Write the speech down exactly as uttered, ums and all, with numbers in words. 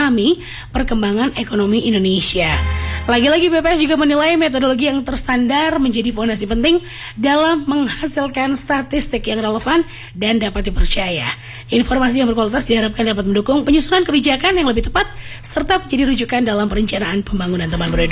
memahami perkembangan ekonomi Indonesia. Lagi-lagi B P S juga menilai metodologi yang terstandar menjadi fondasi penting dalam menghasilkan statistik yang relevan dan dapat dipercaya. Informasi yang berkualitas diharapkan dapat mendukung penyusunan kebijakan yang lebih tepat serta menjadi rujukan dalam perencanaan pembangunan teman berdua.